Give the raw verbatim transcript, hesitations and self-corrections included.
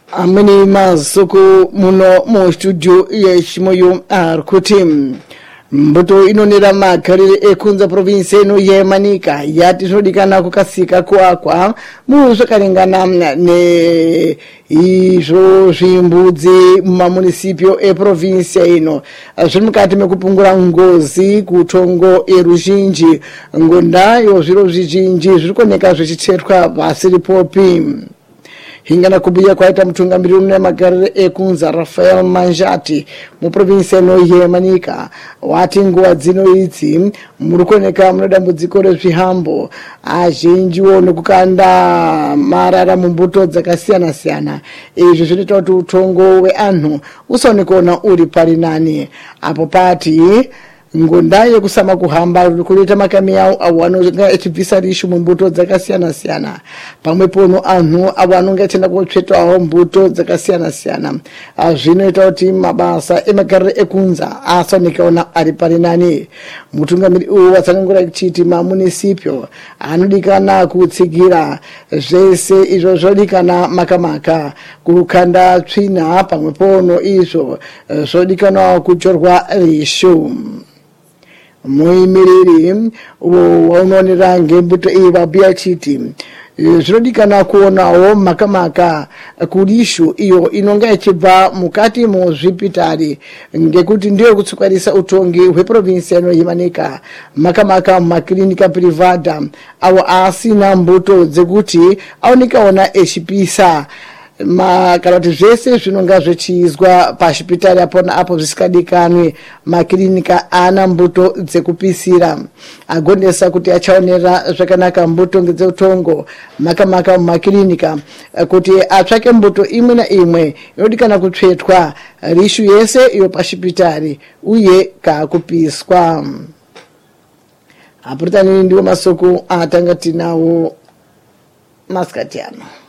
ameni masuku muno mu studio yeshimoyo arkuti mbuto inonera makarire ekunza province ino yemanika yati zvodikana kukasika kwakwa muzvakarengana ne izvo zvimbudzi mumamunisipyo eprovince ino zviri mukati mekupungura ngozi kutongo eruzhinji ngondayo zviro zvizhinji zviri kuoneka zvichitsetwa pasi ripopi. Hingana kubuya kwaita mutungamiri unemagarire ekunza Rafael Manjati mu province ino yemanika wati nguva dzino idzi muri kuoneka munodambudziko rezvihambo azhinjiwo nekukanda marara mumbuto dzakasiyana siyana. Izvi zvinoita kuti utongo weanhu usaonekana uri pari nani apo pati ngonda yekusama kuhamba kuita makami yawo avo anonga echibvisa rishu mumbuto dzakasiyana siyana pamwe pono anhu avo anonga echenda kutsvetawo mbuto dzakasiyana siyana zvinoita kuti mabasa emagarire ekunza asaonekaona ari pari nani. Mutungamiri uyu watsanangura chiti mamunisipyo anodikana kutsigira zvese izvo zvodikana makamaka kukanda tsvina pamwe pono izvo zvodikana kuchorwa rishu. Muimiriri unoonera ngembuto iyi vabhuya chiti zvinodikana kuonawo makamaka kurishu iyo inonga ichibva mukati muzvipitari ngekuti ndiyo kutsukwarisa utongi hweprovinsi ino yemanika makamaka mumakirinika privada avo asina mbuto dzekuti aonekaona echipisa ma kana kuti zvese zvinonga zvichiizwa pachipitari apona apo zvisikadikanwi makirinika ana mbuto dzekupisira agondesa kuti achaonera zvakanaka mbuto ngedzeutongo makamaka mumakirinika kuti atsvake mbuto imwe naimwe inodikana kutsvetwa rishu yese iyo pachipitari uye kakupiswa. Apuritani ndiwo masuku atanga tinawo masikati ano.